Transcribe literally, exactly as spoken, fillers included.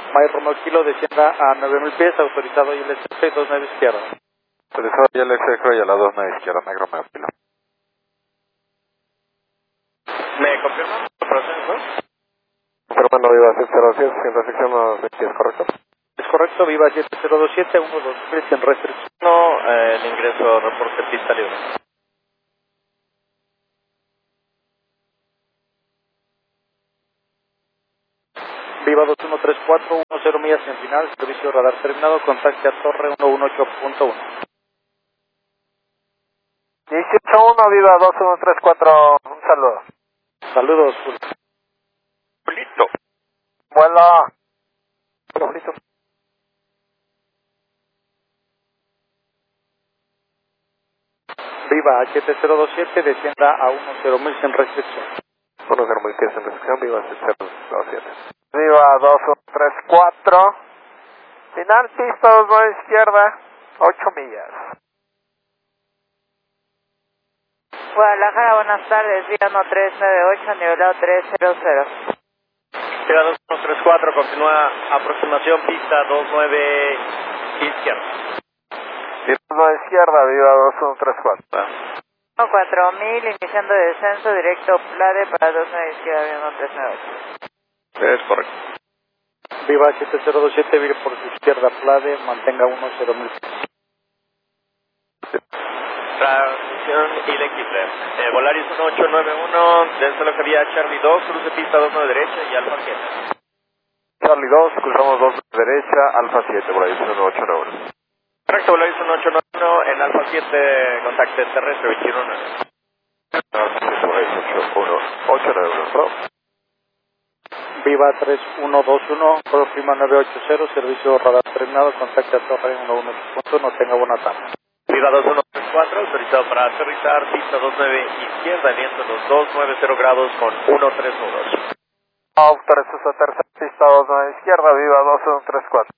Mike Romeo Kilo descienda a nueve mil pies, autorizado I L S F dos nueve izquierda. Autorizado I L S F y a la dos nueve izquierda, Mike Romeo Kilo. ¿Me confirma el proceso? Confirmando Viva siete cero siete, sin restricción a dos pies, ¿correcto? Es correcto, Viva siete cero dos siete, uno dos tres, sin restricción. No, eh, el ingreso, reporte pista libre. Viva dos uno tres cuatro, uno cero millas en final, servicio radar terminado, contacte a torre ciento dieciocho punto uno. dieciocho uno, Viva dos uno tres cuatro, un saludo. Saludos, Julio. Julito. Vuela. Hola, Julito. Viva siete cero dos siete, descienda a diez mil sin restricción. uno cero mil pies en restricción, Viva siete cero dos siete. Viva dos uno tres cuatro, final pista dos nueve izquierda, ocho millas. Guadalajara, buenas tardes, Viva uno tres nueve ocho, nivelado tres cero cero. Viva dos uno tres cuatro, continúa aproximación pista dos nueve izquierda. Viva dos nueve izquierda, Viva dos uno tres cuatro. cuatro mil, iniciando descenso directo Plade para dos nueve izquierda, Viva uno tres nueve ocho. Es correcto. Viva siete cero dos siete, vire por su izquierda, Plade, mantenga diez mil. Transmisión ilegible. Eh, Volaris uno ocho nueve uno, desde lo que había Charlie dos, cruce pista dos nueve derecha y Alfa siete. Charlie dos, cruzamos dos derecha, Alfa siete, por ahí uno ocho nueve uno. Correcto, Volaris uno ocho nueve uno, en Alfa siete, contacte terrestre veintiuno. Alfa siete, por ahí ocho uno ocho nueve uno, pro. Viva tres uno dos uno, Pro Prima nueve ocho cero, servicio radar terminado, contacte a torre ciento dieciocho punto uno, tenga buena tarde. Viva dos uno tres cuatro, autorizado para aterrizar, pista dos nueve izquierda, viento los dos nueve cero grados con uno tres nudos. Autorizado a aterrizar, pista dos nueve izquierda, Viva dos uno tres cuatro.